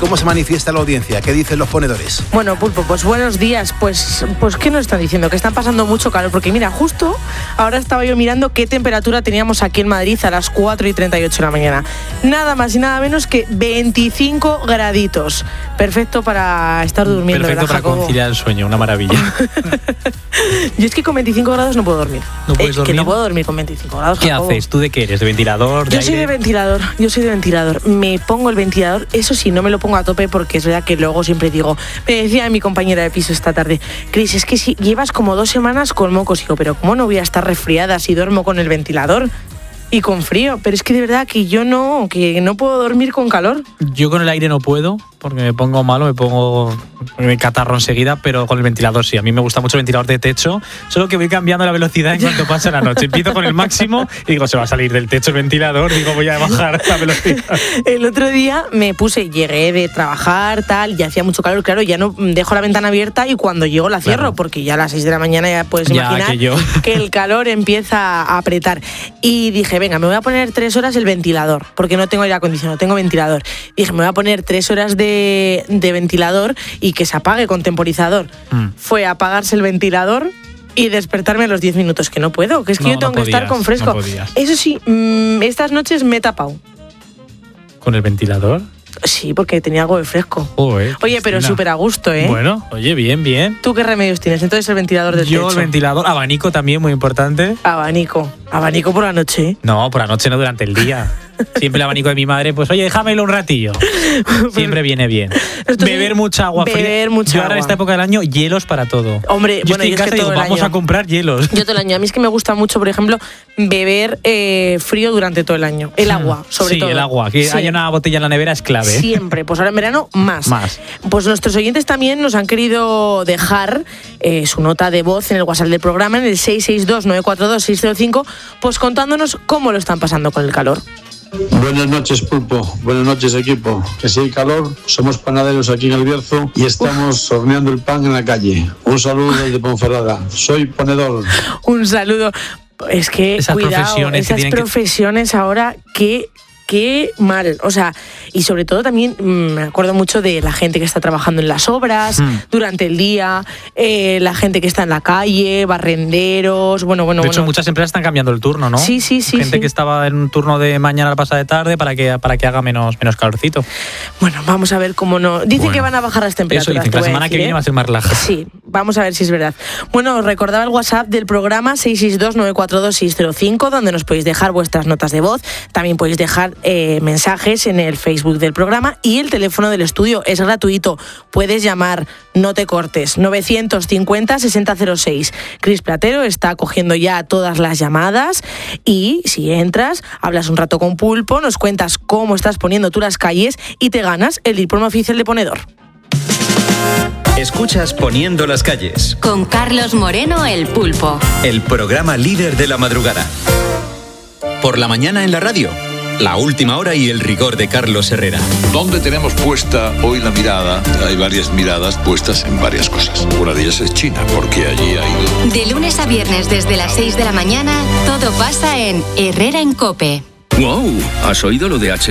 ¿Cómo se manifiesta la audiencia? ¿Qué dicen los ponedores? Bueno, Pulpo, pues buenos días. Pues ¿qué nos están diciendo? Que están pasando mucho calor. Porque mira, justo ahora estaba yo mirando qué temperatura teníamos aquí en Madrid a las 4:38 de la mañana. Nada más y nada menos que 25 graditos. Perfecto para estar durmiendo. Perfecto para Jacobo? conciliar el sueño, una maravilla. Yo es que con 25 grados no puedo dormir. ¿No puedes dormir? Que no puedo dormir con 25 grados, ¿Qué Jacobo. haces? ¿Tú de qué eres? ¿De ventilador? Yo soy de ventilador. Me pongo el ventilador, eso sí, no me lo pongo a tope porque es verdad que luego siempre digo, me decía mi compañera de piso esta tarde, Cris, es que si llevas como 2 semanas con mocos, digo, pero ¿cómo no voy a estar resfriada si duermo con el ventilador y con frío? Pero es que de verdad que yo no puedo dormir con calor. Yo con el aire no puedo, porque me pongo malo, me catarro enseguida, pero con el ventilador sí. A mí me gusta mucho el ventilador de techo, solo que voy cambiando la velocidad en cuanto pasa la noche. Empiezo con el máximo y digo, se va a salir del techo el ventilador, digo, voy a bajar la velocidad. El otro día llegué de trabajar, tal, y hacía mucho calor, claro, ya no dejo la ventana abierta y cuando llego la cierro, claro, porque ya a las 6 de la mañana ya puedes imaginar que el calor empieza a apretar. Y dije, venga, me voy a poner 3 horas el ventilador, porque no tengo aire acondicionado, tengo ventilador. Y dije, me voy a poner 3 horas de ventilador y que se apague con temporizador. Fue apagarse el ventilador y despertarme a los 10 minutos, que no puedo, que es que yo tengo que estar con fresco. Eso sí, estas noches me he tapado. ¿Con el ventilador? Sí, porque tenía algo de fresco. Oye, pero súper a gusto, ¿eh? Bueno, oye, bien. ¿Tú qué remedios tienes? Entonces el ventilador del techo. Yo el ventilador, abanico también, muy importante. Abanico por la noche, ¿eh? No, por la noche no, durante el día. Siempre el abanico de mi madre, pues oye, déjamelo un ratillo. Siempre viene bien. Beber mucha agua fría. Yo ahora en esta época del año, hielos para todo. Hombre, yo estoy en casa y digo, vamos a comprar hielos. Yo todo el año. A mí es que me gusta mucho, por ejemplo, beber frío durante todo el año. El agua, sobre todo. Sí, el agua. Que haya una botella en la nevera es clave. Siempre. Pues ahora en verano, más. Pues nuestros oyentes también nos han querido dejar su nota de voz en el WhatsApp del programa, en el 662-942-605, pues contándonos cómo lo están pasando con el calor. Buenas noches, Pulpo. Buenas noches, equipo. Que si hay calor, somos panaderos aquí en El Bierzo y estamos horneando el pan en la calle. Un saludo desde Ponferrada. Soy ponedor. Un saludo. Es que, esas cuidado, esas profesiones ahora, qué mal. O sea, y sobre todo también me acuerdo mucho de la gente que está trabajando en las obras durante el día, la gente que está en la calle, barrenderos, bueno. De hecho, muchas empresas están cambiando el turno, ¿no? Sí. Gente que estaba en un turno de mañana a la pasada de tarde para que haga menos calorcito. Bueno, vamos a ver cómo no. Dicen que van a bajar las temperaturas. Eso dicen, que la semana que viene va a ser más relajada. Sí, vamos a ver si es verdad. Bueno, os recordaba el WhatsApp del programa 662-942-605, donde nos podéis dejar vuestras notas de voz. También podéis dejar mensajes en el Facebook del programa y el teléfono del estudio es gratuito. Puedes llamar, no te cortes, 950-6006. Cris Platero está cogiendo ya todas las llamadas y si entras, hablas un rato con Pulpo, nos cuentas cómo estás poniendo tú las calles y te ganas el diploma oficial de ponedor. Escuchas Poniendo las calles con Carlos Moreno, el Pulpo. El programa líder de la madrugada. Por la mañana en la radio. La última hora y el rigor de Carlos Herrera. ¿Dónde tenemos puesta hoy la mirada? Hay varias miradas puestas en varias cosas. Una de ellas es China, porque allí ha ido. De lunes a viernes desde las 6 de la mañana, todo pasa en Herrera en COPE. ¡Wow! ¿Has oído lo de HP?